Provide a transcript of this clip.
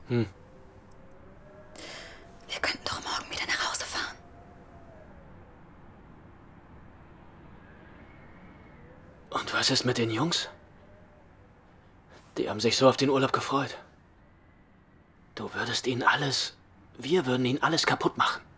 Wir könnten doch morgen wieder nach Hause fahren. Und was ist mit den Jungs? Die haben sich so auf den Urlaub gefreut. Wir würden ihnen alles kaputt machen.